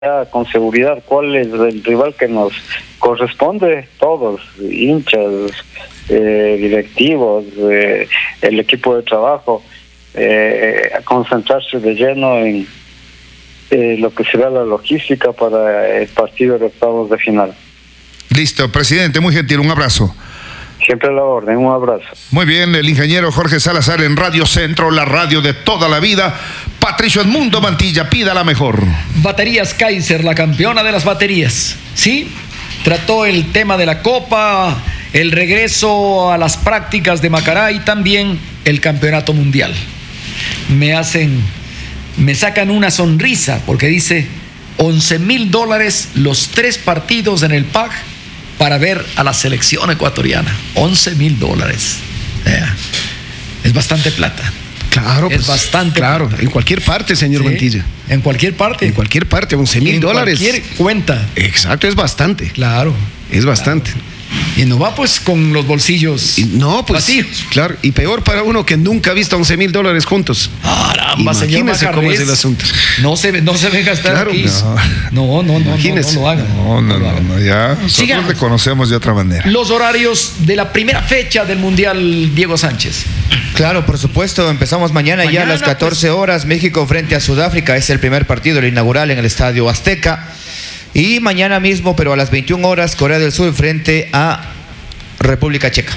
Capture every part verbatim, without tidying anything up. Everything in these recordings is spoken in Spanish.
con seguridad cuál es el rival que nos corresponde, todos, hinchas, eh, directivos, eh, el equipo de trabajo, eh, a concentrarse de lleno en eh, lo que será la logística para el partido de octavos de final. Listo, presidente, muy gentil, un abrazo. Siempre a la orden, un abrazo. Muy bien, el ingeniero Jorge Salazar en Radio Centro, la radio de toda la vida. Patricio Edmundo Mantilla, pida la mejor. Baterías Kaiser, la campeona de las baterías. Sí, trató el tema de la Copa, el regreso a las prácticas de Macará y también el campeonato mundial. Me hacen, me sacan una sonrisa porque dice once mil dólares los tres partidos en el P A G para ver a la selección ecuatoriana. once mil dólares. Yeah. Es bastante plata. Claro, es pues, bastante claro, plata. En cualquier parte, señor Sí, Mantilla. En cualquier parte. En cualquier parte, once mil dólares. En cualquier cuenta. Exacto, es bastante. Claro. Es bastante. Claro. Y no va pues con los bolsillos y no, pues, vacíos. Claro, y peor para uno que nunca ha visto once mil dólares juntos. Caramba, señor Macarrés, cómo es el asunto. No se, no se venga a estar claro, aquí. No, no, no, no, Imagínese. no, no, no lo hagan. No, no, no, no, ya nosotros le conocemos de otra manera. Los horarios de la primera fecha del Mundial, Diego Sánchez. Claro, por supuesto, empezamos mañana, mañana ya a las catorce horas, México frente a Sudáfrica, es el primer partido, el inaugural en el Estadio Azteca. Y mañana mismo, pero a las veintiuna horas, Corea del Sur frente a República Checa.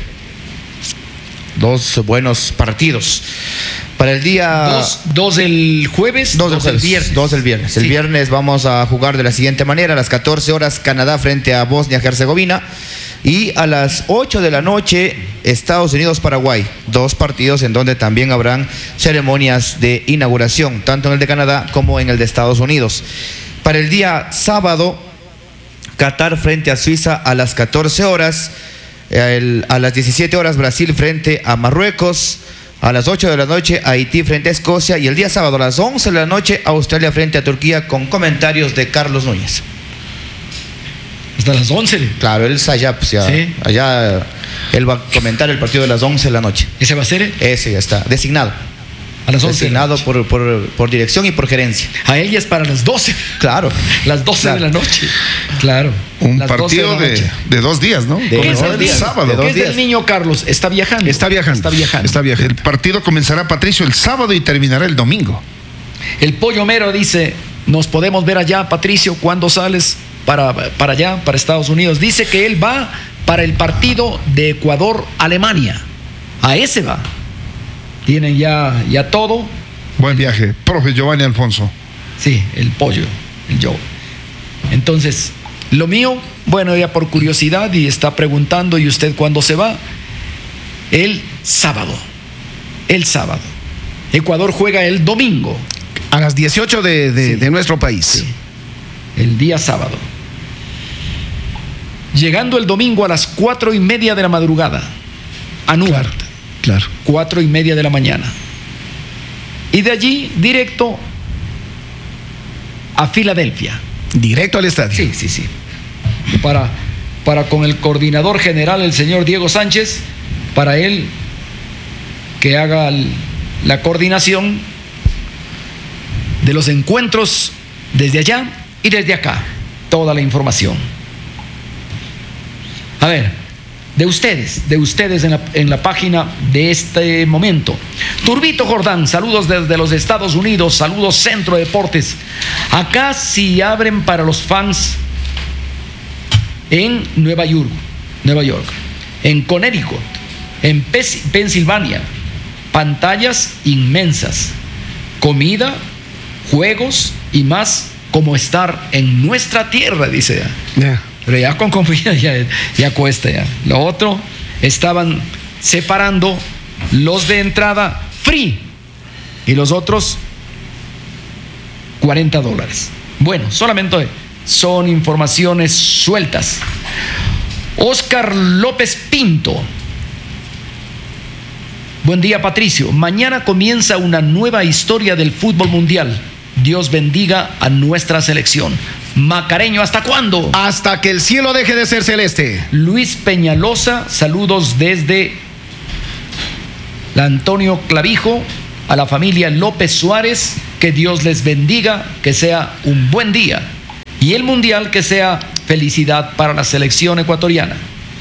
Dos buenos partidos. Para el día... Dos, dos el jueves, dos, dos el, el viernes. Dos el viernes. Sí. El viernes vamos a jugar de la siguiente manera. A las catorce horas, Canadá frente a Bosnia-Herzegovina. Y a las ocho de la noche, Estados Unidos-Paraguay. Dos partidos en donde también habrán ceremonias de inauguración, tanto en el de Canadá como en el de Estados Unidos. Para el día sábado, Qatar frente a Suiza a las catorce horas. El, a las diecisiete horas, Brasil frente a Marruecos. A las ocho de la noche, Haití frente a Escocia. Y el día sábado a las once de la noche, Australia frente a Turquía, con comentarios de Carlos Núñez. Hasta las once. Claro, él está allá, pues ya, ¿sí? Allá él va a comentar el partido de las once de la noche. ¿Ese va a ser? Ese ya está, designado. A las once. Designado por, por, por dirección y por gerencia. A él ya es para las doce. Claro. Las doce claro. de la noche. Claro. Un partido de, de, de dos días, ¿no? De ¿Qué es el días, sábado? De ¿Qué es días. del niño Carlos? Está viajando. Está viajando. Está viajando. Está viajando. El partido comenzará, Patricio, el sábado y terminará el domingo. El Pollo Mero dice, nos podemos ver allá, Patricio, ¿cuándo sales para, para allá, para Estados Unidos? Dice que él va para el partido de Ecuador-Alemania. A ese va. Tienen ya, ya todo. Buen viaje, profe Giovanni Alfonso. Sí, el pollo, el yo. Entonces, lo mío, bueno, ya por curiosidad y está preguntando, ¿y usted cuándo se va? El sábado. El sábado. Ecuador juega el domingo. A las dieciocho de, de, sí. de nuestro país. Sí. El día sábado. Llegando el domingo a las cuatro y media de la madrugada. A Newark. Claro, claro. Cuatro y media de la mañana. Y de allí, directo a Filadelfia. Directo al estadio. Sí, sí, sí. Para, para con el coordinador general, el señor Diego Sánchez, para él que haga el, la coordinación de los encuentros desde allá y desde acá. Toda la información. A ver. De ustedes, de ustedes en la, en la página de este momento. Turbito Jordán, saludos desde los Estados Unidos, saludos Centro Deportes. Acá sí abren para los fans en Nueva York, Nueva York, en Connecticut, en Pensilvania, pantallas inmensas, comida, juegos y más como estar en nuestra tierra, dice ella. Yeah. Pero ya con comida ya, ya cuesta ya. Lo otro, estaban separando los de entrada free y los otros cuarenta dólares. Bueno, solamente son informaciones sueltas. Oscar López Pinto. Buen día, Patricio. Mañana comienza una nueva historia del fútbol mundial. Dios bendiga a nuestra selección. Macareño, ¿hasta cuándo? Hasta que el cielo deje de ser celeste. Luis Peñalosa, saludos desde la Antonio Clavijo, a la familia López Suárez, que Dios les bendiga, que sea un buen día. Y el mundial que sea felicidad para la selección ecuatoriana.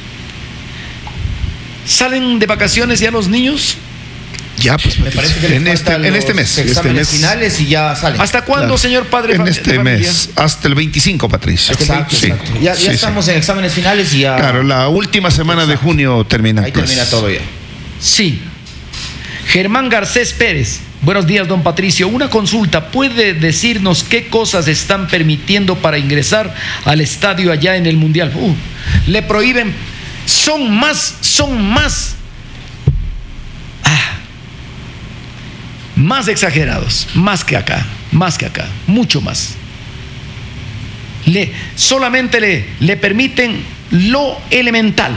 ¿Salen de vacaciones ya los niños? Ya, pues, Me parece que En les este- faltan en este los mes. exámenes Este mes. finales y ya salen. ¿Hasta cuándo, Claro. señor padre En fam- de este familia? mes, hasta el veinticinco, Patricio. Exacto, Sí, exacto. Ya, ya sí, sí. estamos en exámenes finales y ya. Claro, la última semana de junio termina. Ahí pues. termina todo ya. Sí. Germán Garcés Pérez. Buenos días, don Patricio. Una consulta. ¿Puede decirnos qué cosas están permitiendo para ingresar al estadio allá en el Mundial? Uh, le prohíben. Son más, son más. Ah, más exagerados. Más que acá. Más que acá. Mucho más. Le, solamente le, le permiten lo elemental.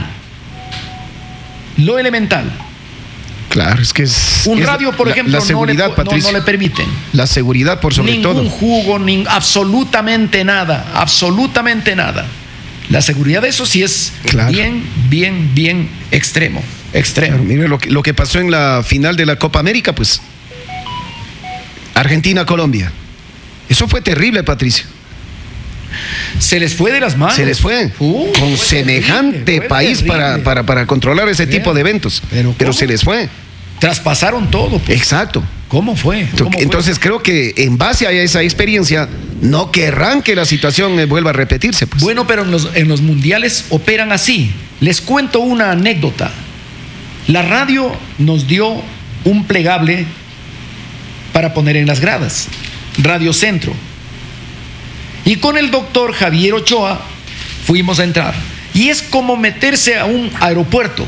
Lo elemental. Claro, es que es. Un es radio, por la- ejemplo, la no, le, seguridad, no- Patricio. no le permiten. La seguridad por sobre Ningún todo. jugo, nin- absolutamente nada, absolutamente nada. La seguridad de eso sí es Claro. bien, bien, bien extremo, extremo. Mire lo que, lo que pasó en la final de la Copa América, pues. Argentina-Colombia. Eso fue terrible, Patricio. Se les fue de las manos. Se les fue. Uh, Con fue semejante terrible, fue país para, terrible. para, para controlar ese Vea, tipo de eventos. pero Pero, ¿cómo? se les fue. Traspasaron todo. Pues. Exacto. ¿Cómo fue? ¿Cómo fue? Entonces creo que en base a esa experiencia no querrán que la situación eh, vuelva a repetirse. Pues. Bueno, pero en los, en los mundiales operan así. Les cuento una anécdota. La radio nos dio un plegable para poner en las gradas. Radio Centro. Y con el doctor Javier Ochoa fuimos a entrar. Y es como meterse a un aeropuerto.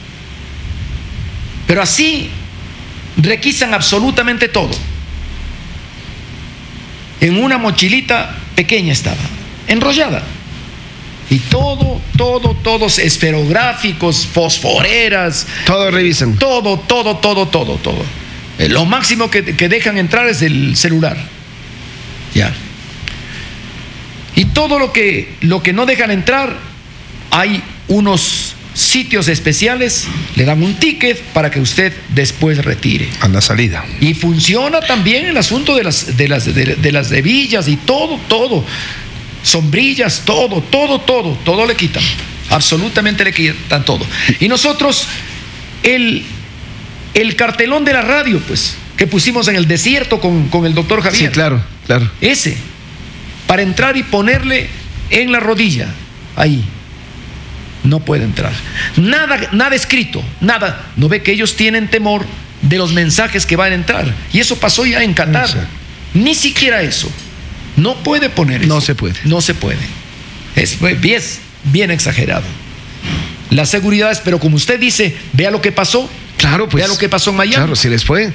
Pero así requisan absolutamente todo. En una mochilita pequeña estaba, enrollada. Y todo, todo, todos esferográficos, fosforeras. Todo revisan. Todo, todo, todo, todo, todo. Eh, Lo máximo que, que dejan entrar es el celular. Ya. Y todo lo que, lo que no dejan entrar, hay unos sitios especiales, le dan un ticket para que usted después retire. A la salida. Y funciona también el asunto de las de las de, de las hebillas y todo, todo. Sombrillas, todo, todo, todo, todo le quitan. Absolutamente le quitan todo. Y nosotros, el, el cartelón de la radio, pues, que pusimos en el desierto con, con el doctor Javier. Sí, claro, claro. Ese, para entrar y ponerle en la rodilla, ahí. No puede entrar. Nada, nada escrito, nada. No ve que ellos tienen temor de los mensajes que van a entrar. Y eso pasó ya en Qatar. Sí. Ni siquiera eso. No puede poner eso. No se puede. No se puede. Es bien, bien exagerado. Las seguridades, pero como usted dice, vea lo que pasó. Claro, pues. Vea lo que pasó en Miami. Claro, se les fue.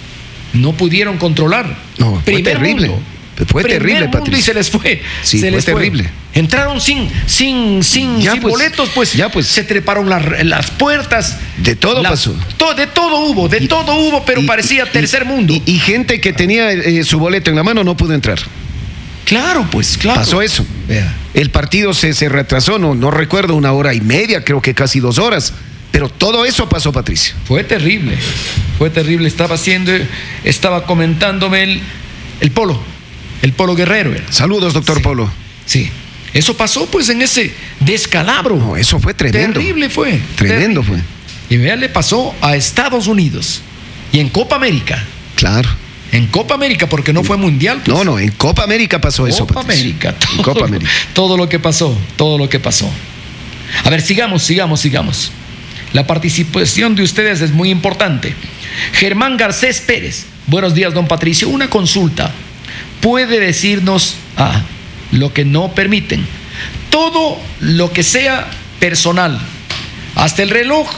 No pudieron controlar. No, fue Primer terrible. mundo. Fue Primer terrible, mundo Patricio. Y se les fue. Sí, se fue les terrible. Entraron sin, sin, sin, Ya, sin pues, boletos, pues, ya, pues. se treparon las, las puertas. De todo Las- pasó. to- de todo hubo, de Y- todo hubo, pero Y- parecía y- tercer mundo. Y, y gente que tenía eh, su boleto en la mano no pudo entrar. claro, pues, claro. Pasó eso. Vea. El partido se, se retrasó, no, no recuerdo, una hora y media, creo que casi dos horas. Pero todo eso pasó, Patricio. Fue terrible, fue terrible. Estaba haciendo, estaba comentándome el, el Polo, el Polo Guerrero era. Saludos, doctor Sí. Polo. Sí. Eso pasó pues en ese descalabro. No, eso fue tremendo. Terrible fue. Tremendo terrible. Y vea, le pasó a Estados Unidos y en Copa América. Claro. En Copa América, porque no fue mundial. pues. No, no, en Copa América pasó eso, Copa Patricio. América. En Todo, Copa América. todo lo que pasó, todo lo que pasó. A ver, sigamos, sigamos, sigamos. La participación de ustedes es muy importante. Germán Garcés Pérez. Buenos días, don Patricio. Una consulta. ¿Puede decirnos ah, lo que no permiten? Todo lo que sea personal, hasta el reloj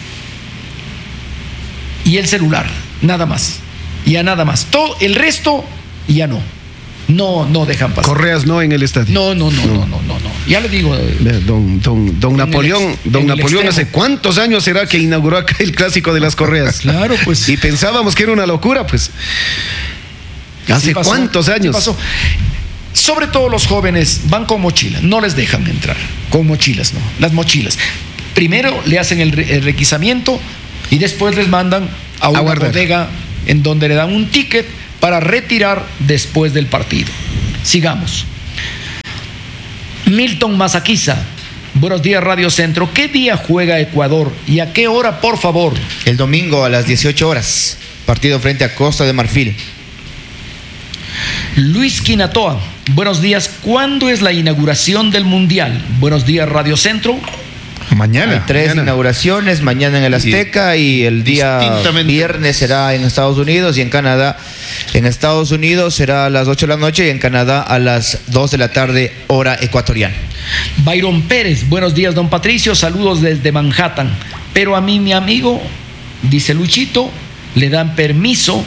y el celular, nada más. Ya nada más. Todo el resto ya no. No, no dejan pasar. Correas no en el estadio. No, no, no, no, no, no, no. Ya le digo. eh, Vea, Don, don, don En el Napoleón, ex- don en el Napoleón, extremo. ¿hace cuántos años será que inauguró acá el clásico de las correas? Claro, pues. Y pensábamos que era una locura, pues. ¿Hace Sí pasó, cuántos sí años? pasó. Sobre todo los jóvenes van con mochilas, no les dejan entrar. Con mochilas, no. Las mochilas. Primero le hacen el, re- el requisamiento y después les mandan a una guardar. bodega en donde le dan un ticket para retirar después del partido. Sigamos. Milton Mazaquiza, buenos días Radio Centro. ¿Qué día juega Ecuador y a qué hora, por favor? El domingo a las dieciocho horas, partido frente a Costa de Marfil. Luis Quinatoa, buenos días. ¿Cuándo es la inauguración del Mundial? Buenos días Radio Centro. Mañana. Hay tres mañana. inauguraciones, mañana en el Azteca y el día viernes será en Estados Unidos y en Canadá. En Estados Unidos será a las ocho de la noche y en Canadá a las dos de la tarde, hora ecuatoriana. Byron Pérez, buenos días don Patricio, saludos desde Manhattan. Pero a mí, mi amigo, dice Luchito, le dan permiso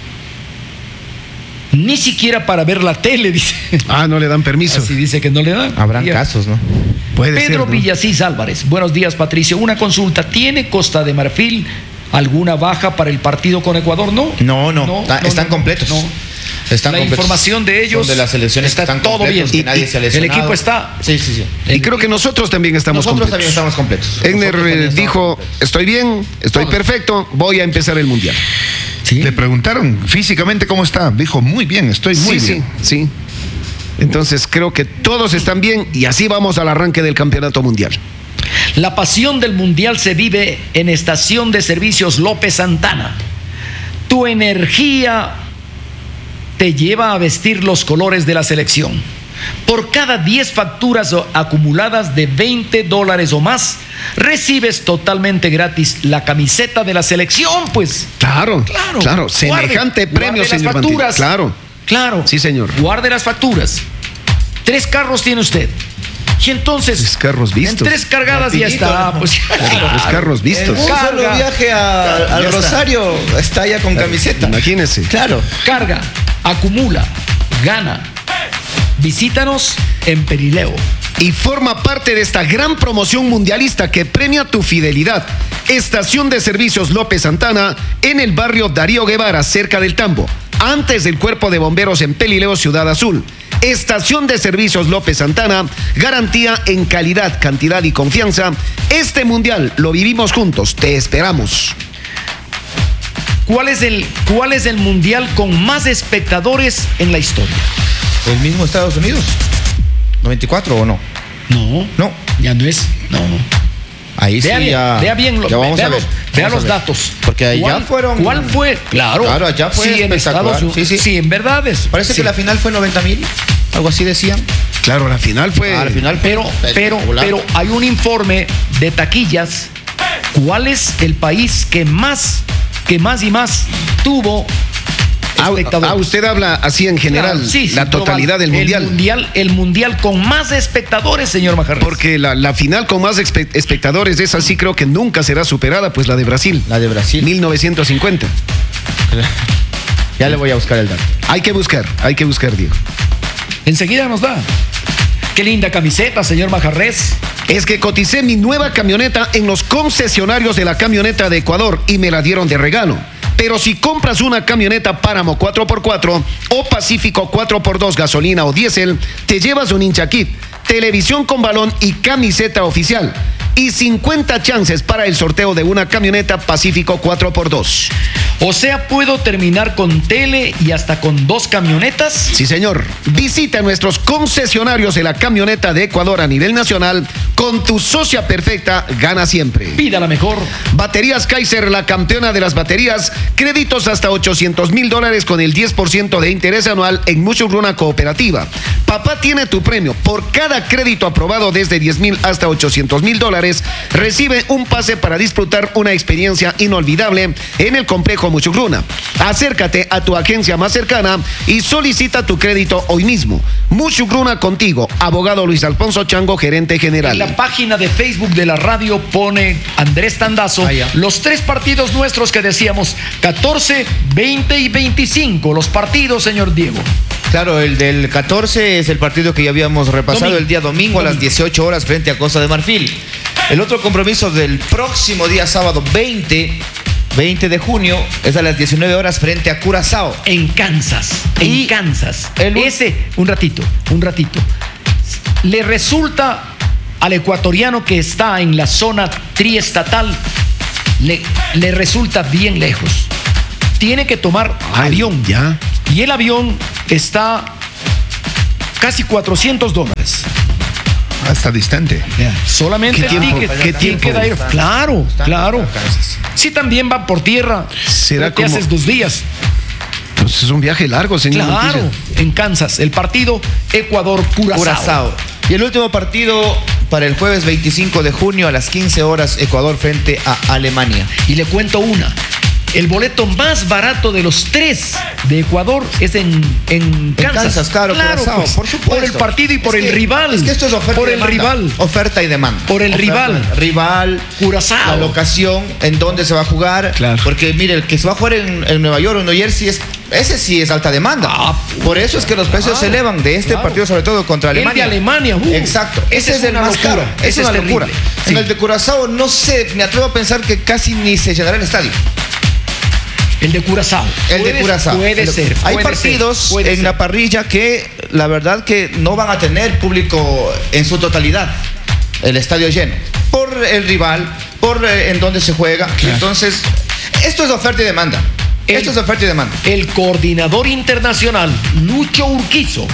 ni siquiera para ver la tele, dice. Ah, no le dan permiso. Así dice que no le dan. Habrán Ya. casos, ¿no? Puede Pedro ser, ¿no? Villasís Álvarez, buenos días Patricio, una consulta, ¿tiene Costa de Marfil alguna baja para el partido con Ecuador? No, No, no, está- están completos. no. Están La completos. información de ellos Son de las selecciones está que están todo completos, bien. que nadie Y- se ha el lesionado. equipo está. Sí, sí, sí. Y creo que nosotros también estamos Nosotros también completos. estamos completos. Egner Nosotros eh, también estamos dijo, completos. estoy bien, estoy Todos. perfecto, voy a empezar el Mundial. Sí. Le preguntaron físicamente cómo está. Dijo, muy bien, estoy muy sí, bien. sí, sí. Entonces creo que todos están bien y así vamos al arranque del Campeonato Mundial. La pasión del Mundial se vive en Estación de Servicios López Santana. Tu energía te lleva a vestir los colores de la selección. Por cada diez facturas o- acumuladas de veinte dólares o más, recibes totalmente gratis la camiseta de la selección, pues. Claro, Claro, claro, semejante guarde, premio, guarde las señor Mantilla. facturas. Claro, Claro. Sí, señor. Guarde las facturas. Tres carros tiene usted. Y entonces. Tres carros vistos. En tres cargadas ya Rapidito, está. ¿no? Pues, Tres carros vistos. Un Carga. solo viaje a- al Ya está. Rosario está ya con camiseta. Imagínese. Claro. Carga, acumula, gana. Visítanos en Perileo. Y forma parte de esta gran promoción mundialista que premia tu fidelidad. Estación de Servicios López Santana en el barrio Darío Guevara, cerca del Tambo, antes del Cuerpo de Bomberos en Pelileo, Ciudad Azul. Estación de Servicios López Santana, garantía en calidad, cantidad y confianza. Este mundial lo vivimos juntos, te esperamos. ¿Cuál es el, cuál es el mundial con más espectadores en la historia? ¿El mismo Estados Unidos? ¿noventa y cuatro o no? No, No. ya no es. No. Ahí sí Vea bien, ya. vea bien, lo- ya vamos vea a ver. los, vea Vamos los a ver. datos. Porque allá ¿Cuál, fueron. ¿Cuál fue? Claro. Claro, allá fue sí, en espectacular. Estados Unidos. Sí, sí. en verdad es. Parece sí. que la final fue noventa mil. Algo así decían. Claro, la final fue... Ah, la final fue Pero, pero, espectacular. pero hay un informe de taquillas. ¿Cuál es el país que más, que más y más tuvo Ah, espectadores? ah, usted habla así en general, Claro, sí, sí, la totalidad global. del mundial. El mundial. El mundial con más espectadores, señor Majarres. Porque la, la final con más espe- espectadores, esa sí creo que nunca será superada, pues la de Brasil. La de Brasil. mil novecientos cincuenta. Ya le voy a buscar el dato. Hay que buscar, hay que buscar, Diego. Enseguida nos da. Qué linda camiseta, señor Majarres. Es que coticé mi nueva camioneta en los concesionarios de la camioneta de Ecuador y me la dieron de regalo. Pero si compras una camioneta Páramo cuatro por cuatro o Pacífico cuatro por dos gasolina o diésel, te llevas un hincha kit, televisión con balón y camiseta oficial. Y cincuenta chances para el sorteo de una camioneta Pacífico cuatro por dos. O sea, ¿puedo terminar con tele y hasta con dos camionetas? Sí, señor. Visita nuestros concesionarios de la camioneta de Ecuador a nivel nacional. Con tu socia perfecta, gana siempre. Pida la mejor. Baterías Kaiser, la campeona de las baterías. Créditos hasta ochocientos mil dólares con el diez por ciento de interés anual en Muchugruna Cooperativa. Papá tiene tu premio. Por cada crédito aprobado desde diez mil hasta ochocientos mil dólares, recibe un pase para disfrutar una experiencia inolvidable en el complejo Muchugruna. Acércate a tu agencia más cercana y solicita tu crédito hoy mismo. Muchugruna contigo. Abogado Luis Alfonso Chango, gerente general. En la página de Facebook de la radio pone Andrés Tandazo Ah, ya. los tres partidos nuestros que decíamos, catorce, veinte y veinticinco. Los partidos, señor Diego. Claro, el del catorce es el partido que ya habíamos repasado Domingo. el día domingo a las Domingo. dieciocho horas frente a Costa de Marfil. El otro compromiso del próximo día sábado veinte, veinte de junio es a las diecinueve horas frente a Curazao. En Kansas. En Y Kansas. el- Ese, un ratito, un ratito. Le resulta al ecuatoriano que está en la zona triestatal, le, le resulta bien lejos. Tiene que tomar Ay, avión. ya. Y el avión está casi cuatrocientos dólares. Ah, está distante. Ya, solamente ¿Qué el tiempo? ticket. ¿Qué ticket tiempo? aéreo. Claro, claro. Kansas. Sí, también va por tierra. ¿Será Te como- haces dos días. Pues es un viaje largo, señor Claro, Montilla. en Kansas. El partido Ecuador-Curazao. Curazao. Y el último partido para el jueves veinticinco de junio a las quince horas, Ecuador frente a Alemania. Y le cuento una. El boleto más barato de los tres de Ecuador es en, en Kansas. Kansas, claro, Curazao, pues, por supuesto. Por el partido y por Es el que- rival. Es que esto es oferta Por y el demanda. rival. Oferta y demanda. Por el Oferta, rival. Rival. Curazao. La locación, en dónde se va a jugar. Claro. Porque mire, el que se va a jugar en, en Nueva York o en New Jersey, es, ese sí es alta demanda. Ah, Por eso es que los precios claro, se elevan de este claro. partido, sobre todo contra El de Alemania. Alemania, uh, Exacto. ese Ese, es es el una más locura. caro. Ese Es es una terrible. locura. Sí. En el de Curazao, no sé, me atrevo a pensar que casi ni se llenará el estadio. El de Curazao. El de Puede- Curazao. Puede El- ser. Hay puede partidos ser, puede en ser. la parrilla que la verdad que no van a tener público en su totalidad. El estadio lleno. Por el rival, por eh, en donde se juega. Entonces, esto es oferta y demanda. El- esto es oferta y demanda. El coordinador internacional, Lucho Urquizo,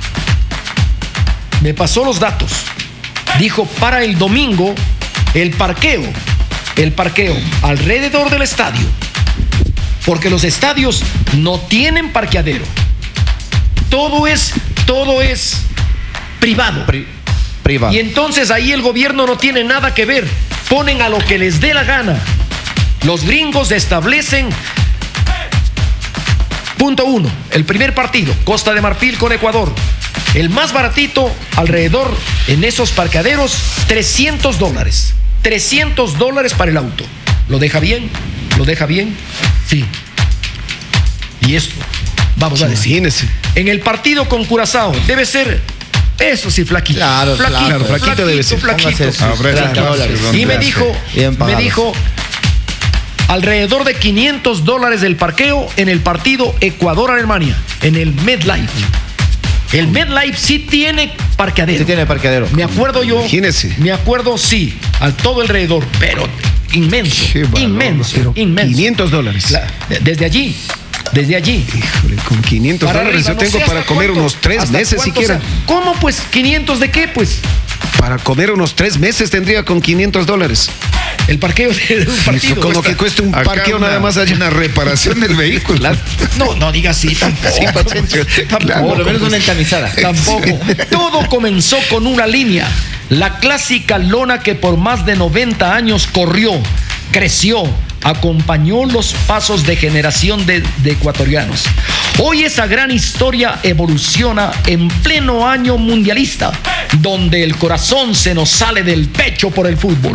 me pasó los datos. Dijo para el domingo el parqueo, el parqueo alrededor del estadio, porque los estadios no tienen parqueadero. Todo es, todo es privado. Pri- privado. Y entonces ahí el gobierno no tiene nada que ver. Ponen a lo que les dé la gana. Los gringos establecen. Punto uno, el primer partido, Costa de Marfil con Ecuador. El más baratito, alrededor, en esos parqueaderos, trescientos dólares. trescientos dólares para el auto. ¿Lo deja bien? ¿Lo deja bien? Sí. Y esto, vamos a decir. Imagínese. En el partido con Curazao, debe ser, eso sí, flaquito. Claro, flaquito, claro, flaquito debe ser. Flaquito. Póngase sus Habrá treinta esa dólares. clase, Y me donde dijo, Bien me pagados. dijo, alrededor de quinientos dólares del parqueo en el partido Ecuador-Alemania, en el MetLife. El MetLife sí tiene parqueadero. Sí tiene parqueadero. Me acuerdo yo. Imagínese. Me acuerdo, sí, al todo alrededor, pero inmenso, Qué valor, inmenso, Pero inmenso. quinientos dólares. La- desde allí, desde allí. Híjole, con quinientos Para dólares arriba, yo no tengo sé para hasta comer cuánto, unos tres hasta meses cuánto siquiera. sea. ¿Cómo pues? ¿quinientos de qué pues? Para comer unos tres meses tendría con quinientos dólares. El parqueo de un partido. Con lo cuesta- que cueste un Acá parqueo una- nada más allá. Una reparación del vehículo. No, no digas así tampoco. Sí, Patricio, Tampoco, claro. Por lo menos pues. una entamizada. Tampoco. Todo comenzó con una línea. La clásica lona que por más de noventa años corrió, creció, acompañó los pasos de generación de, de ecuatorianos. Hoy esa gran historia evoluciona en pleno año mundialista, donde el corazón se nos sale del pecho por el fútbol.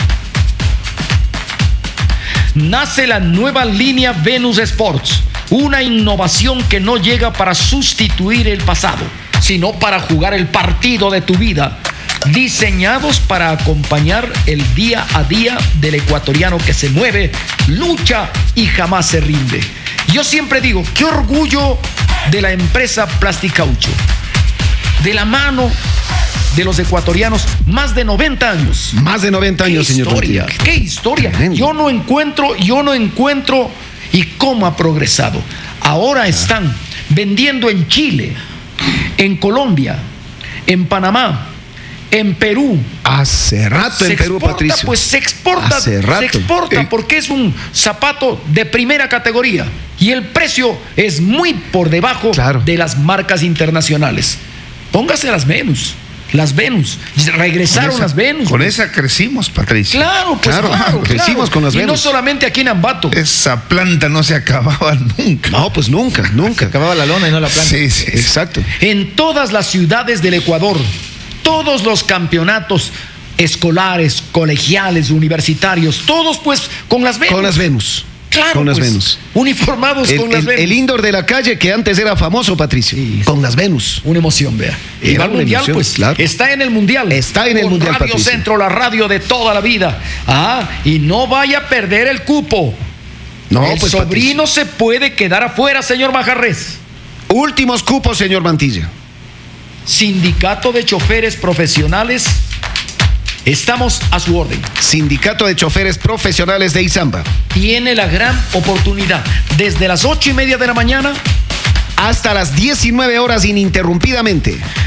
Nace la nueva línea Venus Sports, una innovación que no llega para sustituir el pasado, sino para jugar el partido de tu vida, diseñados para acompañar el día a día del ecuatoriano que se mueve, lucha y jamás se rinde. Yo siempre digo, qué orgullo de la empresa Plasticaucho, de la mano de los ecuatorianos, más de noventa años. Más de noventa años, ¿Qué señor historia? Montilla. ¿Qué historia? Tremendo. Yo no encuentro, yo no encuentro y cómo ha progresado. Ahora están vendiendo en Chile, en Colombia, en Panamá, en Perú. Hace rato en Perú, exporta, Patricio. pues se exporta, Hace rato. se exporta Eh. porque es un zapato de primera categoría y el precio es muy por debajo Claro. de las marcas internacionales. Póngase las Venus, las Venus, regresaron Con esa- las Venus. Con esa crecimos, Patricio. Claro, pues Claro, claro, crecimos claro. con las Y no Venus. solamente aquí en Ambato. Esa planta no se acababa nunca. No, pues nunca, nunca. Acababa la lona y no la planta. Sí, sí. Exacto. En todas las ciudades del Ecuador, todos los campeonatos escolares, colegiales, universitarios, todos pues con las Venus. Con las Venus. Claro, Con las pues, Venus. uniformados El, con las el- Venus. el indoor de la calle que antes era famoso, Patricio. Con las Venus. Una emoción, vea. Y Era va al una mundial, emoción, pues. claro. Está en el mundial. Está en el Con mundial, Radio Patricio. Centro, la radio de toda la vida. Ah, y no vaya a perder el cupo. No, el pues sobrino se puede quedar afuera, señor Majarrés. Patricio. Últimos cupos, señor Mantilla. Sindicato de Choferes Profesionales, estamos a su orden. Sindicato de Choferes Profesionales de Izamba. Tiene la gran oportunidad desde las ocho y media de la mañana Hasta las diecinueve horas ininterrumpidamente.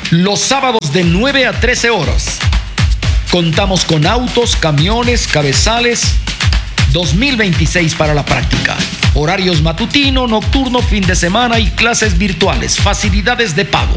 Los sábados de nueve a trece horas. Contamos con autos, camiones, cabezales. dos mil veintiséis para la práctica. Horarios matutino, nocturno, fin de semana y clases virtuales. Facilidades de pago.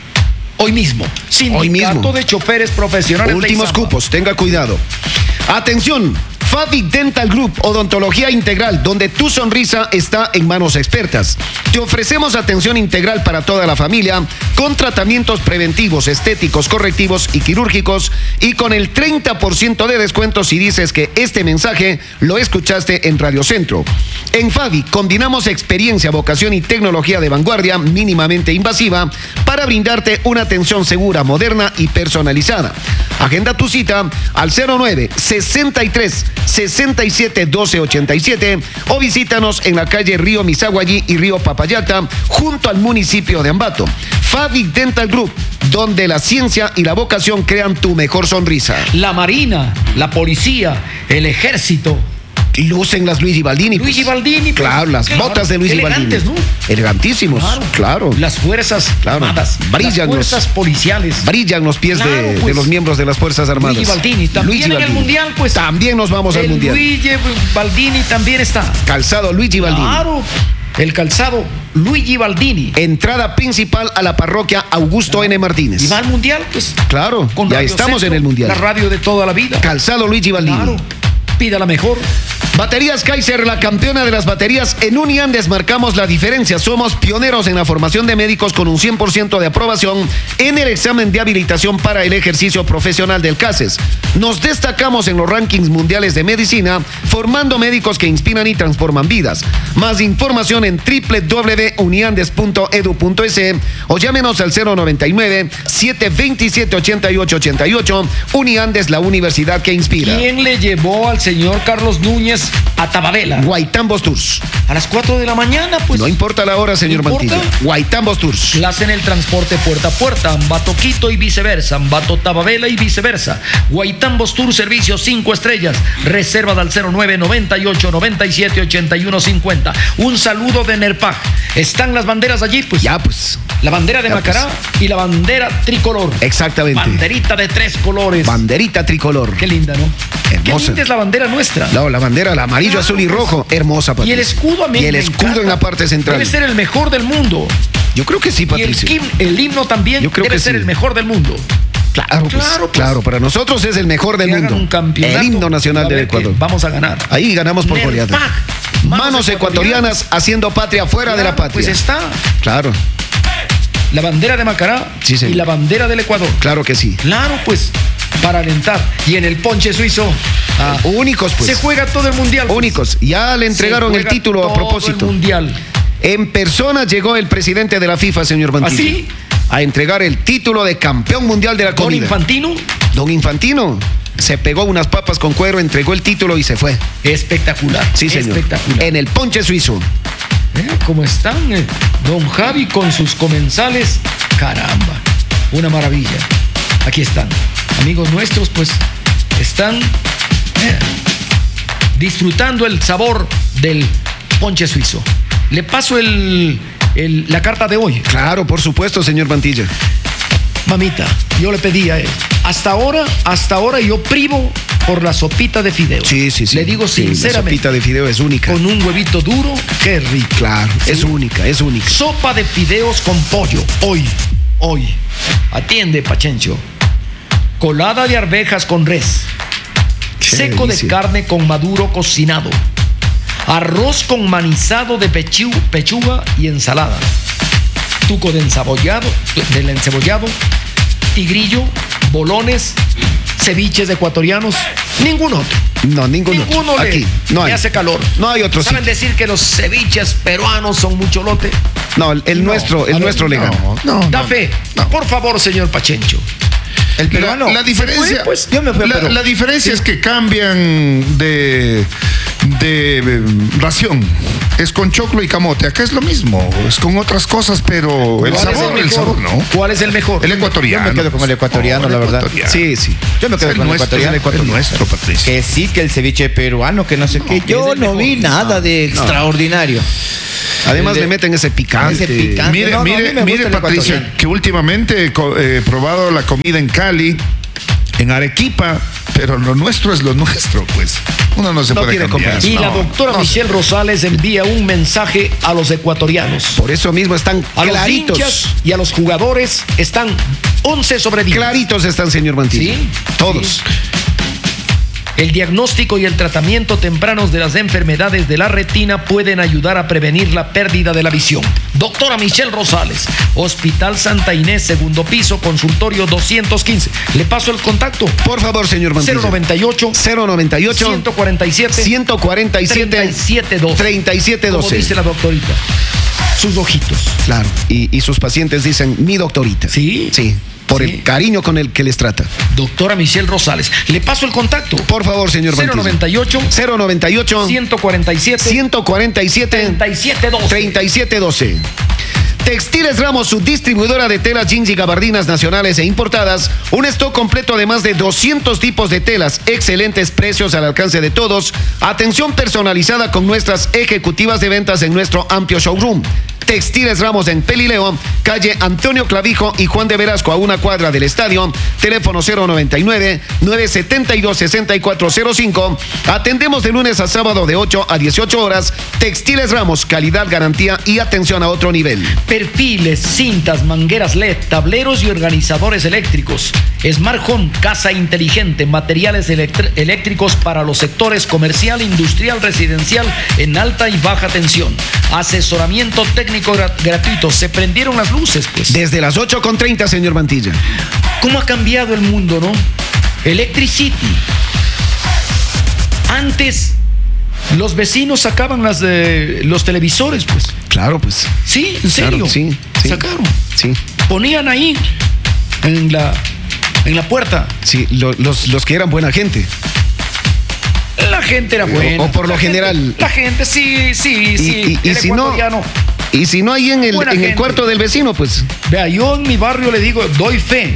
Hoy mismo. Sindicato Hoy mismo. de Choferes Profesionales. Últimos de Izapa. cupos, tenga cuidado. Atención. Favic Dental Group, odontología integral, donde tu sonrisa está en manos expertas. Te ofrecemos atención integral para toda la familia, con tratamientos preventivos, estéticos, correctivos y quirúrgicos, y con el treinta por ciento de descuento si dices que este mensaje lo escuchaste en Radio Centro. En Favic combinamos experiencia, vocación y tecnología de vanguardia mínimamente invasiva para brindarte una atención segura, moderna y personalizada. Agenda tu cita al cero nueve sesenta y tres sesenta y siete doce ochenta y siete o visítanos en la calle Río Misaguallí y Río Papayata junto al municipio de Ambato. Favic Dental Group, donde la ciencia y la vocación crean tu mejor sonrisa. La Marina, la Policía, el Ejército. Lucen las Luigi Baldini. pues. Luigi Baldini. pues, Claro, las claro, botas de Luigi elegantes, Baldini. ¿no? Elegantísimos. Claro. Claro. Las fuerzas Claro. armadas. Brillan las los- fuerzas policiales. Brillan los pies Claro, de, pues. de los miembros de las Fuerzas Armadas. Luigi Baldini. También Luigi en el Baldini. Mundial, pues. También nos vamos al el Mundial. Luigi Baldini también está. Calzado Luigi Baldini. Claro. El calzado Luigi Baldini. Entrada principal a la parroquia Augusto N. Martínez. Y va al Mundial, pues. Claro, Con ya Radio estamos Centro, en el Mundial. La radio de toda la vida. Calzado Luigi Baldini. Claro. Pida la mejor. Baterías Kaiser, la campeona de las baterías. En Uniandes marcamos la diferencia. Somos pioneros en la formación de médicos con un cien por ciento de aprobación en el examen de habilitación para el ejercicio profesional del CASES. Nos destacamos en los rankings mundiales de medicina, formando médicos que inspiran y transforman vidas. Más información en doble u doble u doble u punto uniandes punto edu punto es o llámenos al cero noventa y nueve, siete veintisiete, ochenta y ocho ochenta y ocho. Uniandes, la universidad que inspira. ¿Quién le llevó al señor Carlos Núñez a Tababela? Guaitambos Tours. A las cuatro de la mañana, pues. No importa la hora, señor ¿No importa? Mantilla. Guaitambos Tours. Hacen el transporte puerta a puerta, Ambato Quito y viceversa, Ambato Tababela y viceversa. Guaitambos Tour, servicio cinco estrellas. Reserva al cero nueve, noventa y ocho, noventa y siete, ochenta y uno, cincuenta. Un saludo de Nerpag. ¿Están las banderas allí? Pues Ya, pues. la bandera de Ya, Macará pues. y la bandera tricolor. Exactamente. Banderita de tres colores. Banderita tricolor. Qué linda, ¿no? Qué Hermosa. linda es la bandera nuestra. No, la bandera, el amarillo, Claro, azul y pues. rojo. Hermosa, Y Patricio. el escudo a mí Y el me escudo encanta. en la parte central. Debe ser el mejor del mundo. Yo creo que sí, Y el, Patricio. him- el himno también Yo creo debe que ser sí. el mejor del mundo. Claro, pues, Claro, pues. claro, para nosotros es el mejor del Que hagan mundo. un campeonato. El himno nacional A del ver que Ecuador. Vamos a ganar. Ahí ganamos por Nerpag. goleada. Manos ecuatorianas haciendo patria fuera de la Claro, patria. Pues está Claro, la bandera de Macará Sí, señor. y la bandera del Ecuador. claro que sí. Claro, pues, para alentar. Y en el ponche suizo ah, Únicos, pues. se juega todo el mundial. pues. Únicos. Ya le Se entregaron el juega título a todo propósito. el mundial. En persona llegó el presidente de la FIFA, señor Mantilla. ¿Ah, sí? A entregar el título de campeón mundial de la Don comida. Infantino, Don Infantino se pegó unas papas con cuero, entregó el título y se fue. espectacular. Sí, señor. Espectacular. En el ponche suizo. ¿Eh? ¿Cómo están? eh? Don Javi con sus comensales. Caramba, una maravilla. Aquí están. Amigos nuestros, pues, están eh, disfrutando el sabor del ponche suizo. Le paso el, el- la carta de hoy. Claro, por supuesto, señor Mantilla. Mamita, yo le pedí a él. Hasta ahora, hasta ahora yo privo por la sopita de fideo. Sí, sí, sí. Le digo Sí, la sinceramente. sopita de fideo es única. Con un huevito duro, qué rico. Claro, Sí. es única, es única. Sopa de fideos con pollo. Hoy, hoy. Atiende, Pachencho. Colada de arvejas con res. Qué Seco delicia. de carne con maduro cocinado. Arroz con manizado de pechu- pechuga y ensalada. Tuco de encebollado, del encebollado. Tigrillo, bolones, ceviches ecuatorianos. Ningún otro. No, ninguno. Ninguno le, Aquí, no le hay. hace calor. No hay otro ¿Saben sitio. decir que los ceviches peruanos son mucho lote? No, el, el No, nuestro, a el ver, nuestro le no, gana. No, Da no, fe. no. Por favor, señor Pachencho. El La, peruano. la diferencia, fue, pues, yo me fui a la, Perú. la diferencia es que cambian de, de eh, ración. Es con choclo y camote. Acá es lo mismo. Es con otras cosas, pero el ¿Cuál es sabor, el, mejor? sabor, ¿no? ¿Cuál es el mejor? El ecuatoriano. Yo me quedo con el ecuatoriano, Oh, la verdad. ecuatoriano. Sí, sí. Yo me quedo El con el nuestro, ecuatoriano. el ecuatoriano. El nuestro, Patricio. Que sí, que el ceviche peruano, que no sé qué. Yo es el no mejor. vi nada de extraordinario. Además El de- le meten ese picante. Ese picante. Mire, No, no, a mí mire, me mire, gusta el Patricio, ecuatoriano. que últimamente he co- he probado la comida en Cali, en Arequipa, pero lo nuestro es lo nuestro, pues. Uno no se No puede tiene cambiar. comparación. Y la No, doctora no se- Michelle Rosales envía un mensaje a los ecuatorianos. Por eso mismo están A los claritos. hinchas y a los jugadores están once sobre diez. Claritos están, señor Mantilla. Sí, Todos. sí. El diagnóstico y el tratamiento tempranos de las enfermedades de la retina pueden ayudar a prevenir la pérdida de la visión. Doctora Michelle Rosales, Hospital Santa Inés, segundo piso, consultorio doscientos quince. Le paso el contacto. Por favor, señor Mantilla. cero noventa y ocho, cero noventa y ocho, ciento cuarenta y siete, ciento cuarenta y siete, treinta y siete doce. treinta y siete Como doce. dice la doctorita. Sus ojitos. Claro. Y, y sus pacientes dicen, mi doctorita. Sí. Sí. Por Sí. el cariño con el que les trata. Doctora Michelle Rosales. Le paso el contacto. Por favor, señor cero Mantilla. noventa y ocho, cero noventa y ocho, ciento cuarenta y siete, ciento cuarenta y siete, treinta y siete doce. treinta y siete doce. Textiles Ramos, su distribuidora de telas, jeans y gabardinas nacionales e importadas. Un stock completo de más de doscientos tipos de telas. Excelentes precios al alcance de todos. Atención personalizada con nuestras ejecutivas de ventas en nuestro amplio showroom. Textiles Ramos en Pelileo, calle Antonio Clavijo y Juan de Velasco, a una cuadra del estadio. Teléfono cero noventa y nueve, nueve setenta y dos, sesenta y cuatro cero cinco. Atendemos de lunes a sábado de ocho a dieciocho horas. Textiles Ramos, calidad, garantía y atención a otro nivel. Perfiles, cintas, mangueras L E D, tableros y organizadores eléctricos. Smart Home, casa inteligente, materiales electr- eléctricos para los sectores comercial, industrial, residencial en alta y baja tensión. Asesoramiento técnico gra- gratuito. Se prendieron las luces, pues. Desde las ocho con treinta, señor Mantilla. ¿Cómo ha cambiado el mundo, no? Electricity. Antes los vecinos sacaban las de los televisores, pues. Claro, pues. Sí, en serio. Claro, sí, sí. Sacaron. Sí, Ponían ahí en la en la puerta. sí. Lo- los, los que eran buena gente. La gente era buena. o por lo La general- gente- la gente, sí, sí, Y, sí. y- y el si no, ecuatoriano. y si no, ahí en el, Buena en el gente. cuarto del vecino, pues. Vea, yo en mi barrio le digo, doy fe.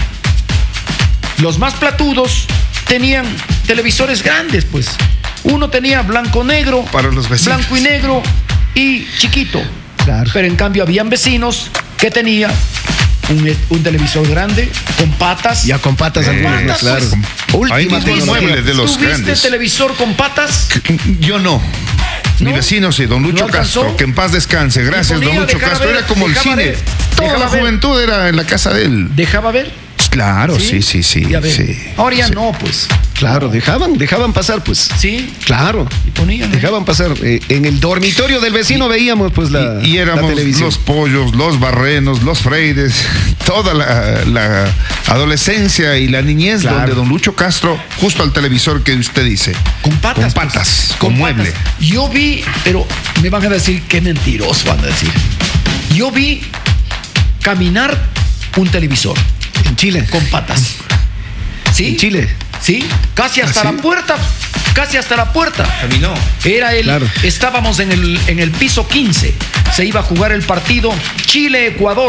Los más platudos tenían televisores grandes, pues. Uno tenía blanco-negro, Para los vecinos. blanco y negro y chiquito. Claro. Pero en cambio habían vecinos que tenían un, un televisor grande con patas. Ya con patas Eh, algunos, ¿no? patas, Claro. pues. Última Ahí mismo el tecnología. mueble de los ¿Tuviste grandes. televisor con patas? Yo no. Mi ¿No? vecino sí, don Lucho ¿No alcanzó? Castro, que en paz descanse. Gracias, Y don ponía, Lucho dejaba Castro. ver, Era como el dejaba cine. ver, Toda dejaba la ver. juventud era en la casa de él. Dejaba ver. Claro, sí, sí, sí. Ya ven. sí. Ahora ya Sí. no, pues. Claro, dejaban, dejaban pasar, pues. Sí. Claro. Y ponían. Dejaban pasar. Eh, en el dormitorio del vecino veíamos, pues, la, Y, y la éramos televisión. los pollos, los barrenos, los freides, toda la, la adolescencia y la niñez Claro. donde don Lucho Castro, justo al televisor que usted dice. Con patas. Con pues. patas, con mueble. patas. Yo vi, pero me van a decir qué mentiroso van a decir. Yo vi caminar un televisor En Chile. con patas. ¿Sí? En Chile. Sí, casi hasta ¿Ah, sí? la puerta, casi hasta la puerta. Caminó. Era el, Claro. estábamos en el, en el piso quince. Se iba a jugar el partido Chile-Ecuador.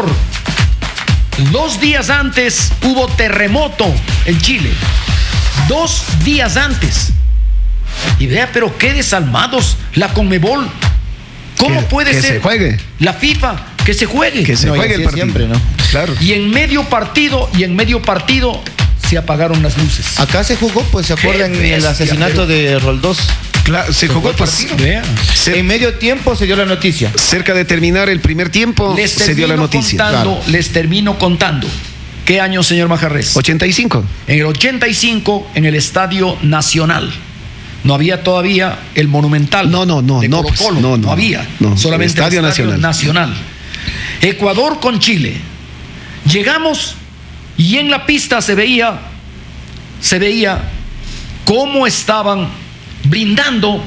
Dos días antes hubo terremoto en Chile. Dos días antes. Y vea, pero qué desalmados la Conmebol. ¿Cómo Que- puede que ser? se juegue. La FIFA, que se juegue. Que se No, y juegue así el es partido. siempre, ¿no? Claro. Y en medio partido, y en medio partido se apagaron las luces. Acá se jugó, pues, ¿se Qué acuerdan el bestia, asesinato de Roldós? Claro, se jugó, pues, Vea. cer- En medio tiempo se dio la noticia. cerca de terminar el primer tiempo, Les se dio la termino noticia. contando, les termino contando. ¿Qué año, señor Majarres? ochenta y cinco. En el ochenta y cinco, en el Estadio Nacional. No había todavía el Monumental. No, no, no, de no, Colo pues, Colo. no, no, había. no, Solamente el Estadio Nacional. Nacional. Ecuador con Chile. Llegamos y en la pista se veía, se veía cómo estaban brindando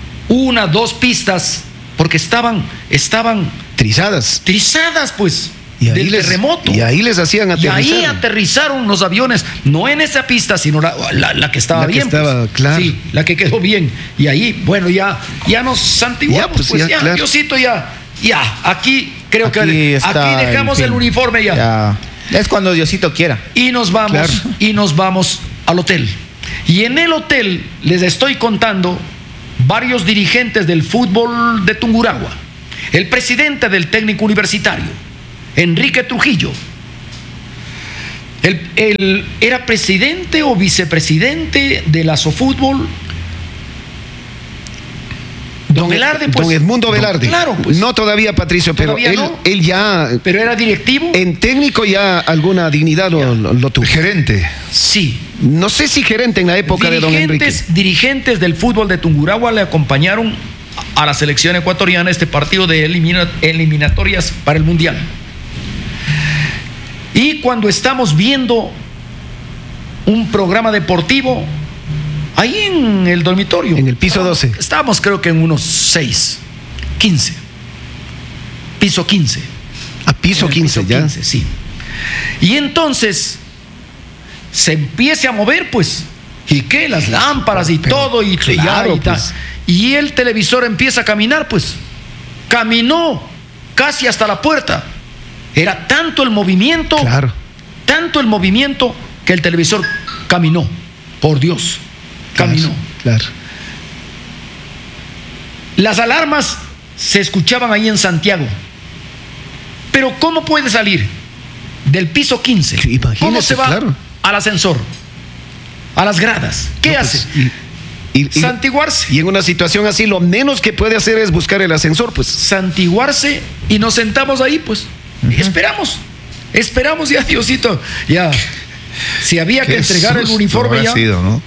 una, dos pistas, porque estaban, estaban Trizadas. trizadas, pues. Y ahí del les, terremoto. Y ahí les hacían Y aterrizar. ahí aterrizaron los aviones, no en esa pista, sino la, la, la que estaba La que bien. estaba, pues. claro. Sí, la que quedó bien. Y ahí, bueno, ya, ya nos santiguamos, Ya, pues, pues, ya, ya, claro. Diosito, ya, ya, aquí creo Aquí que está aquí dejamos el el, fin. uniforme ya. Ya. Es cuando Diosito quiera. Y nos vamos, Claro. y nos vamos al hotel. Y en el hotel les estoy contando varios dirigentes del fútbol de Tungurahua. El presidente del técnico universitario, Enrique Trujillo. El, el- era presidente o vicepresidente de la Sofútbol. Don Velarde, pues. Don Edmundo Velarde. Claro, pues. No todavía, Patricio, pero Todavía él, no. él ya, Pero era directivo. en técnico ya alguna dignidad lo, lo- lo tuvo. Gerente. Sí. No sé si gerente en la época de don Enrique. Dirigentes, dirigentes del fútbol de Tungurahua le acompañaron a la selección ecuatoriana este partido de elimina- eliminatorias para el Mundial. Y cuando estamos viendo un programa deportivo, ahí en el dormitorio. En el piso doce. Estábamos creo que en unos seis, quince. Piso quince. A piso En el quince piso ya. quince, sí. Y entonces se empiece a mover, pues, y que las lámparas y Pero, todo, y, claro, y, tal. pues. Y el televisor empieza a caminar, pues. Caminó casi hasta la puerta. Era tanto el movimiento, Claro. tanto el movimiento que el televisor caminó. Por Dios, caminó. Claro. Las alarmas se escuchaban ahí en Santiago. Pero ¿cómo puede salir del piso quince? Sí, imagínese, ¿Cómo se va claro. al ascensor? A las gradas. ¿Qué No, hace? pues, y, y- y- Santiguarse. y en una situación así, lo menos que puede hacer es buscar el ascensor, pues. Santiguarse y nos sentamos ahí, pues. Y esperamos. Esperamos ya, Diosito. Ya. Si había que Qué entregar el susto uniforme habrá ya. sido, ¿no?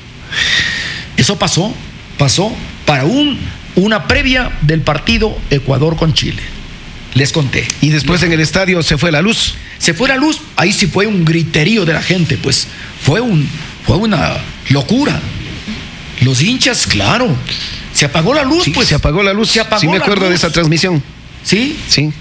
Eso pasó. Pasó para un, una previa del partido Ecuador con Chile. Les conté. Y después en el estadio se fue la luz. Se fue la luz, ahí sí fue un griterío de la gente, pues fue un fue una locura. Los hinchas, claro, se apagó la luz, Sí, pues se apagó la luz. Se apagó sí me la acuerdo de luz. esa transmisión. Sí, Sí.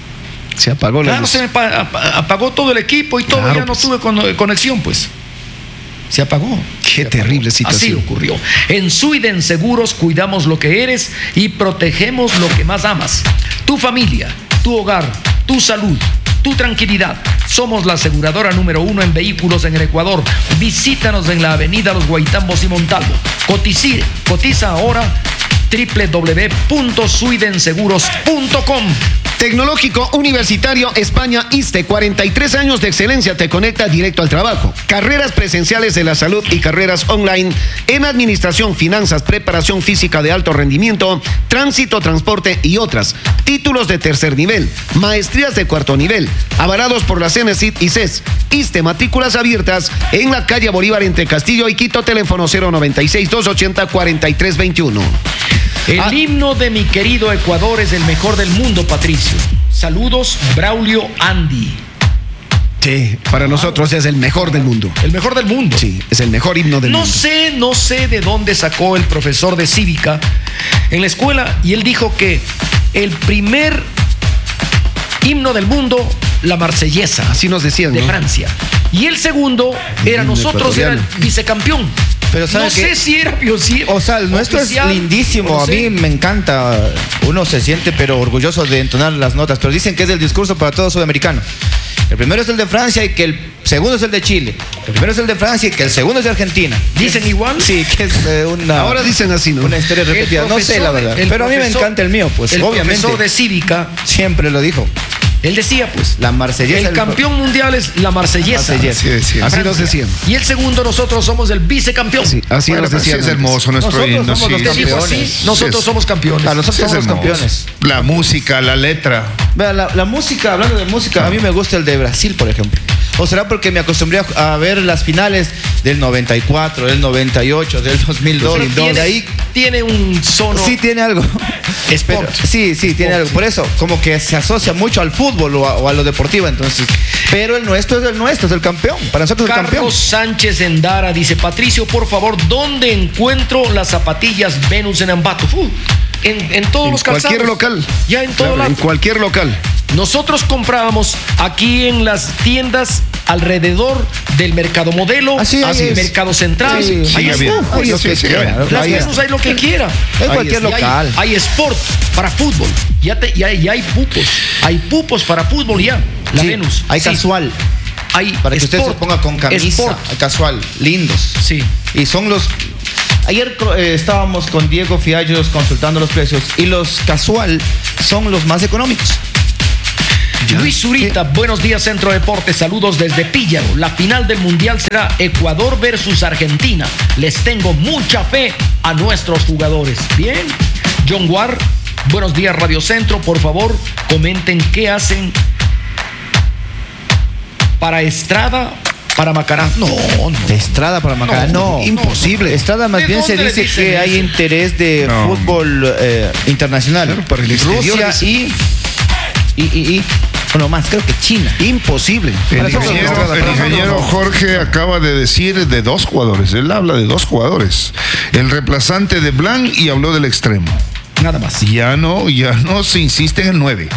Se apagó la claro, luz. se me pa- ap- apagó todo el equipo y todo, Claro, ya no pues. tuve con- conexión, pues. Se apagó. Qué Se apagó. terrible situación. Así ocurrió. En Suiden Seguros cuidamos lo que eres y protegemos lo que más amas. Tu familia, tu hogar, tu salud, tu tranquilidad. Somos la aseguradora número uno en vehículos en el Ecuador. Visítanos en la avenida Los Guaitambos y Montalvo. Cotici- Cotiza ahora doble u doble u doble u punto suiden seguros punto com. Tecnológico Universitario España ISTE, cuarenta y tres años de excelencia te conecta directo al trabajo. Carreras presenciales de la salud y carreras online en administración, finanzas, preparación física de alto rendimiento, tránsito, transporte y otras. Títulos de tercer nivel, maestrías de cuarto nivel, avalados por la CENESID y CES. ISTE, matrículas abiertas en la calle Bolívar entre Castillo y Quito, teléfono cero noventa y seis, doscientos ochenta, cuarenta y tres veintiuno. El Ah. himno de mi querido Ecuador es el mejor del mundo, Patricio. Saludos, Braulio Andy. Sí, para nosotros es el mejor del mundo. El mejor del mundo. Sí, es el mejor himno del No mundo. sé, no sé de dónde sacó el profesor de cívica en la escuela y él dijo que el primer himno del mundo, la marsellesa Así nos decían, de ¿no? Francia. Y el segundo era himno nosotros, era el ecuatoriano. vicecampeón. Pero ¿sabe no qué? sé si era si O sea, el nuestro oficial, es lindísimo. no A sé. mí me encanta. Uno se siente pero orgulloso de entonar las notas. Pero dicen que es el discurso para todo sudamericano. El primero es el de Francia y que el segundo es el de Chile. El primero es el de Francia y que el segundo es de Argentina. ¿Dicen igual? Sí, que es eh, una, Ahora dicen así, ¿no? una historia repetida. No sé la verdad. el Pero a mí me profesor- encanta el mío, pues el obviamente. profesor de cívica, Siempre lo dijo. él decía, pues, La marsellesa. el del- campeón mundial es la marsellesa. Marsellesa. Así decía. Así nos decían. Y el segundo, nosotros somos el vicecampeón. Sí, así Bueno, nos pero sí decían. es antes. hermoso nuestro Nosotros himno. somos sí. los Te digo así, campeones. nosotros Sí, somos campeones. A nosotros Sí, es somos los hermoso. campeones. La música, la letra. Vea, la, la música, hablando de música, a mí me gusta el de Brasil, por ejemplo. O será porque me acostumbré a, a ver las finales del noventa y cuatro, del noventa y ocho, del dos mil dos. Pero tiene, De ahí tiene un sono. sí tiene algo. Sport. Pero- sí, sí, tiene algo. Por eso, como que se asocia mucho al fútbol o a, o a lo deportivo, entonces. Pero el nuestro es el nuestro, es el campeón. Para nosotros es el campeón. Carlos Sánchez Endara dice: Patricio, por favor, ¿dónde encuentro las zapatillas Venus en Ambato? Uh, en, en todos En los calzados. cualquier local. Ya en todo Claro, lado. en cualquier local. Nosotros comprábamos aquí en las tiendas alrededor del Mercado Modelo, Así así es. Mercado Central. Sí, sí, ahí ya está. bien. Hay Sí, lo sí, que sí, quiera. Las Ahí Venus está. hay lo que quiera. En cualquier Y hay- local. Hay, sport para fútbol. Ya, te, ya, ya hay pupos. Hay pupos para fútbol ya. La Sí, Venus. hay Sí. casual. Hay Para que usted se sport, ponga con camisa, sport. hay casual, lindos. Sí. Y son los... Ayer eh, estábamos con Diego Fiallos consultando los precios y los casual son los más económicos. Luis Zurita, buenos días Centro Deportes, saludos desde Píllaro. La final del Mundial será Ecuador versus Argentina. Les tengo mucha fe a nuestros jugadores. Bien. John War, buenos días Radio Centro, por favor comenten qué hacen para Estrada, para Macará. No, no. Estrada para Macará, no. No, imposible. Estrada más ¿De bien se dónde le dice dicen que eso? hay interés de No. fútbol eh, internacional. Claro, para el exterior, Rusia dice. y, y, y, y, bueno, más, creo que China. Imposible. El Para eso ingeniero, no, el para eso ingeniero no. Jorge acaba de decir de dos jugadores. Él habla de dos jugadores. El reemplazante de Blanc y habló del extremo. Nada más. Ya no, ya no se insiste en el nueve.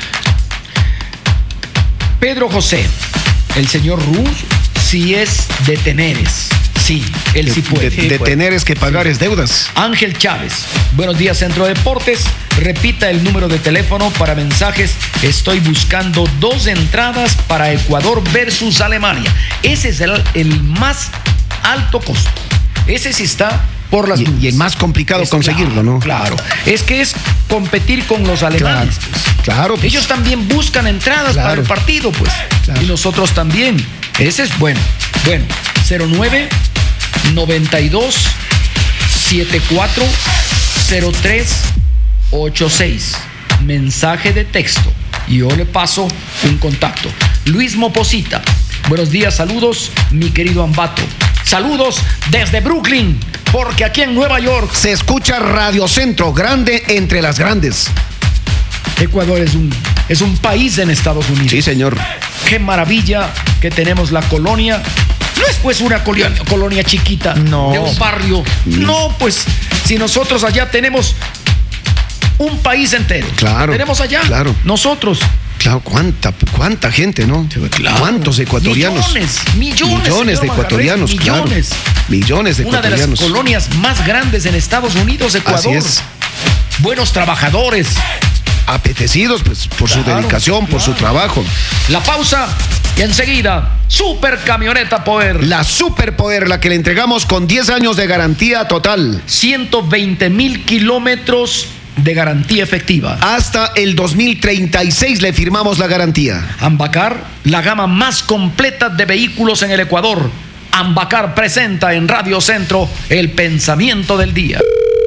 Pedro José, el señor Ruz, si es de teneres. Sí, él sí puede. De, de tener es que pagar es deudas. Ángel Chávez, buenos días Centro Deportes, repita el número de teléfono para mensajes, estoy buscando dos entradas para Ecuador versus Alemania. Ese es el, el más alto costo, ese sí está por las Y, nubes. y el más complicado Es conseguirlo, claro, ¿no? Claro, es que es competir con los alemanes. Claro, pues. claro, pues. Ellos también buscan entradas Claro. para el partido, pues. Claro. Y nosotros también. Ese es bueno. Bueno, cero nueve noventa y dos setenta y cuatro cero tres ochenta y seis. Mensaje de texto. Y yo le paso un contacto. Luis Moposita. Buenos días, saludos, mi querido Ambato. Saludos desde Brooklyn, porque aquí en Nueva York, Se escucha Radio Centro, grande entre las grandes. Ecuador es un, es un país en Estados Unidos. Sí, señor. Qué maravilla que tenemos la colonia. No es pues una colonia, colonia chiquita No. de un barrio. No, pues si nosotros allá tenemos un país entero. Claro, Tenemos allá. claro. Nosotros. Claro, cuánta, cuánta gente, ¿no? Claro. ¿Cuántos ecuatorianos? Millones, millones. Millones señor de ecuatorianos, Magarrés, claro. millones. Millones de Una de las ecuatorianos. colonias más grandes en Estados Unidos, Ecuador. Así es. Buenos trabajadores. Apetecidos pues, por su Claro, dedicación, por su claro. trabajo. La pausa y enseguida, Super Camioneta Poder. La Superpoder, la que le entregamos con diez años de garantía total. ciento veinte mil kilómetros de garantía efectiva. Hasta el dos mil treinta y seis le firmamos la garantía. Ambacar, la gama más completa de vehículos en el Ecuador. Ambacar presenta en Radio Centro el pensamiento del día.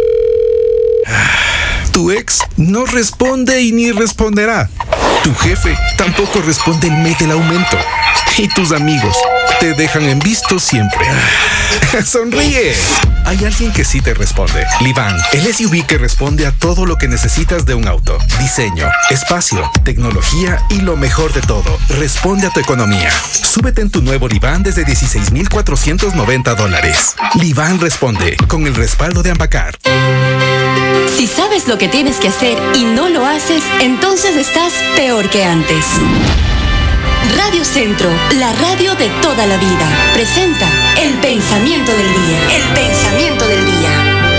Tu ex no responde y ni responderá. Tu jefe tampoco responde el mes del aumento. Y tus amigos te dejan en visto siempre. Sonríe. Hay alguien que sí te responde. Livan, el S U V que responde a todo lo que necesitas de un auto. Diseño, espacio, tecnología y lo mejor de todo. Responde a tu economía. Súbete en tu nuevo Livan desde dieciséis mil cuatrocientos noventa dólares. Livan responde con el respaldo de Ambacar. Si sabes lo que tienes que hacer y no lo haces, entonces estás peor que antes. Radio Centro, la radio de toda la vida, presenta el pensamiento del día. El pensamiento del día.